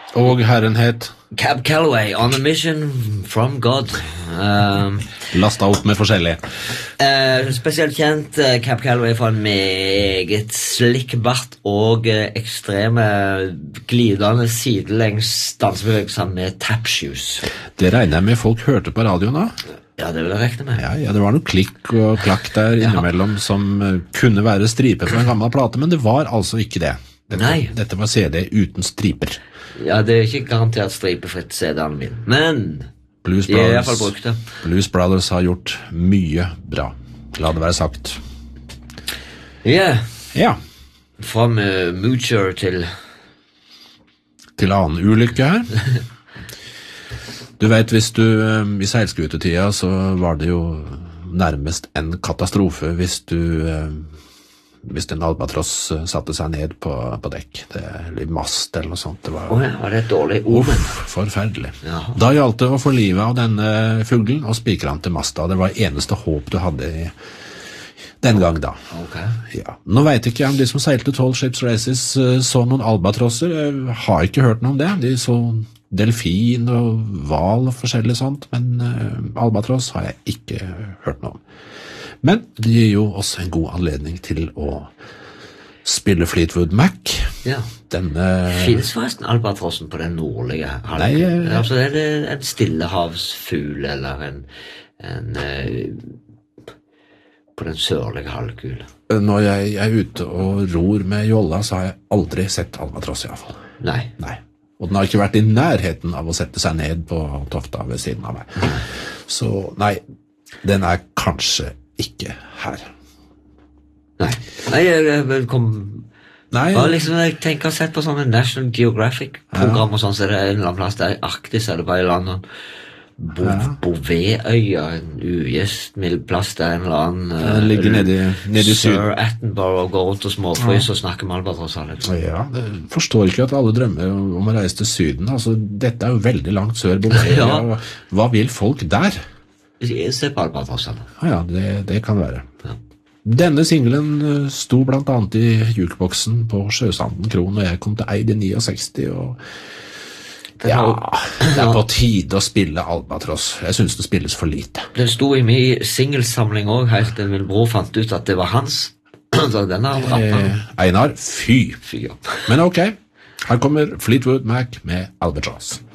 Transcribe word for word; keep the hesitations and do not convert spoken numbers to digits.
Og herren het Cab Calloway, on a mission from God. Um, Lastet opp med forskjellige. uh, spesielt kjent uh, Cab Calloway for en meget slikk bart og uh, ekstreme glidende sidelengs dansebevegelser med tap shoes. Det regner jeg med folk hørte på radioen da. Ja, det vil jeg regne med. Ja, ja, det var noe klikk og klakk der innimellom ja. Som uh, kunne være striper på en gammel plate, men det var altså ikke det. Dette, Nei. Dette var C D uten striper. Ja, det er ikke garantert stripefritt C D-en min, men Blues de er i hvert Brothers, fall brukt det. Blues Brothers har gjort mye bra. La det være sagt. Yeah. Ja. Fra uh, Moocher til... Til annen ulykke her. Du vet, hvis du i seilskutetida så var det jo nærmest en katastrofe hvis du... hvis en albatross satte seg ned på, på dekk, det, eller mast eller noe sånt. Det var, oh ja, var det et dårlig ord? Uff, forferdelig. Jaha. Da gjaldt det å få livet av denne fuglen og spikre han til masta. Det var eneste håp du hadde i den gang da. Okay. Ja. Nå vet ikke jeg om de som seilte tolv Ships Races så noen albatrosser. Jeg har ikke hørt noe om det. De så delfin og val og forskjellig sånt, men uh, albatross har jeg ikke hørt noe om. Men det gir jo også en god anledning til å spille Fleetwood Mac. Ja. Denne... Finnes forresten albatrossen på den nordlige halvkulen? Nei, jeg... altså, er det en stillehavsfugl eller en, en uh, på den sørlige halvkulen? Når jeg er ute og ror med jolla, så har jeg aldri sett albatross i hvert fall. Nei. Nei. Og den har ikke vært i nærheten av å sette seg ned på tofta ved siden av meg. Mm. Så nei, den er kanskje ikke her. Nei, nei jeg vil komme... Nei. Bare liksom, jeg tenker å sette på sånne National Geographic-program og sånn, så er det en eller annen plass der i Arktis, eller bare i landet, Bo ja. Bouvetøya, en ugjestmild plass der en eller annen... Ja, den ligger nede i, nede i Sir Attenborough og går rundt og småfrys ja. Og snakker med albatross. Liksom. Ja, det forstår ikke at alle drømmer om å reise til syden. Altså, dette er jo veldig langt sør, Bouvetøya. ja. Hva vil folk der? Se på albatrossene. Ja, ja, det, det kan være. Ja. Denne singlen sto blant annet i jukeboksen på Sjøsanden Kron, og jeg kom til Eid i sekstini, og ja, det er på tide å spille albatross. Jeg synes det spilles for lite. Det sto i min singelsamling også, helt til min bror fant ut at det var hans. Så den er eh, Einar, fy. Fy, ja. Men ok, her kommer Fleetwood Mac med Albatross.